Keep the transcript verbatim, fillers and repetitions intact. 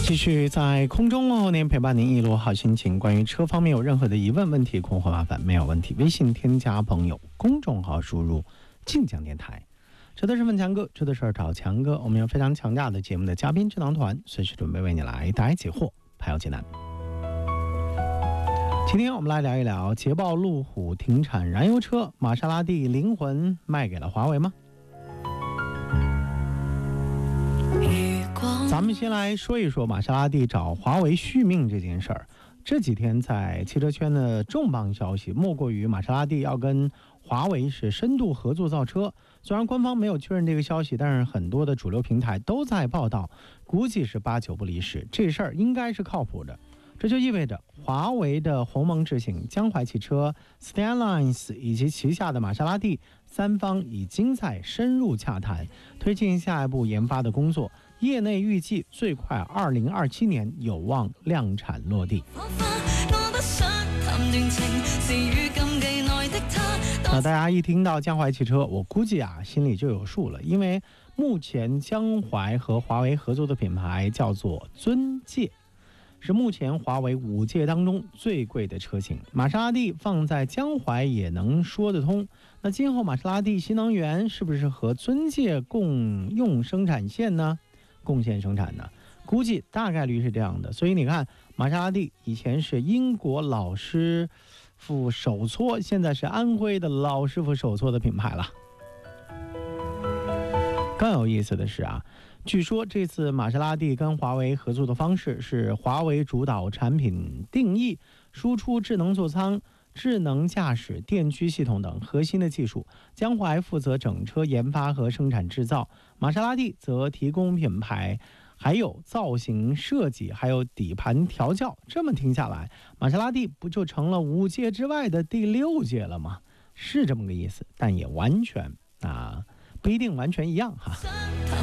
继续在空中问候您，陪伴您一路好心情。关于车方面有任何的疑问、问题、困惑、麻烦，没有问题，微信添加朋友，公众号输入晋江电台。车的是问强哥，车的事找强哥。我们有非常强大的节目的嘉宾智囊团，随时准备为你来答疑解惑，排忧解难。今天我们来聊一聊捷豹路虎停产燃油车，玛莎拉蒂灵魂卖给了华为吗？咱们先来说一说玛莎拉蒂找华为续命这件事儿。这几天在汽车圈的重磅消息，莫过于玛莎拉蒂要跟华为是深度合作造车。虽然官方没有确认这个消息，但是很多的主流平台都在报道，估计是八九不离十，这事儿应该是靠谱的。这就意味着华为的鸿蒙智行、江淮汽车、Stellantis 以及旗下的玛莎拉蒂三方已经在深入洽谈，推进下一步研发的工作。业内预计最快二零二七年有望量产落地。那大家一听到江淮汽车，我估计啊心里就有数了，因为目前江淮和华为合作的品牌叫做尊界，是目前华为五界当中最贵的车型。玛莎拉蒂放在江淮也能说得通。那今后玛莎拉蒂新能源是不是和尊界共用生产线呢？贡献生产呢？估计大概率是这样的。所以你看，玛莎拉蒂以前是英国老师傅手搓，现在是安徽的老师傅手搓的品牌了。更有意思的是啊，据说这次玛莎拉蒂跟华为合作的方式是华为主导产品定义，输出智能座舱、智能驾驶、电驱系统等核心的技术，江淮负责整车研发和生产制造，玛莎拉蒂则提供品牌，还有造型设计，还有底盘调教。这么听下来，玛莎拉蒂不就成了五界之外的第六界了吗？是这么个意思，但也完全啊不一定完全一样哈。